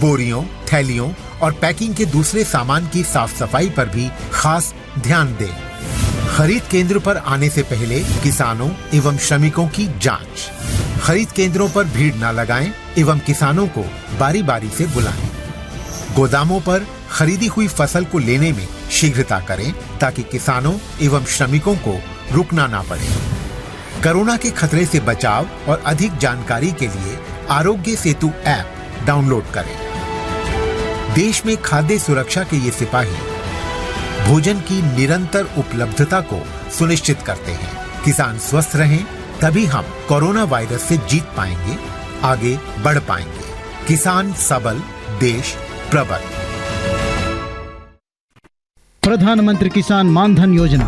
बोरियों, थैलियों और पैकिंग के दूसरे सामान की साफ सफाई पर भी खास ध्यान दें। खरीद केंद्र पर आने से पहले किसानों एवं श्रमिकों की जांच। खरीद केंद्रों पर भीड़ न लगाएं एवं किसानों को बारी बारी से बुलाएं। गोदामों पर खरीदी हुई फसल को लेने में शीघ्रता करें ताकि किसानों एवं श्रमिकों को रुकना ना पड़े। कोरोना के खतरे से बचाव और अधिक जानकारी के लिए आरोग्य सेतु ऐप डाउनलोड करें। देश में खाद्य सुरक्षा के ये सिपाही भोजन की निरंतर उपलब्धता को सुनिश्चित करते हैं। किसान स्वस्थ रहें तभी हम कोरोना वायरस से जीत पाएंगे, आगे बढ़ पाएंगे। किसान सबल, देश प्रबल। प्रधानमंत्री किसान मानधन योजना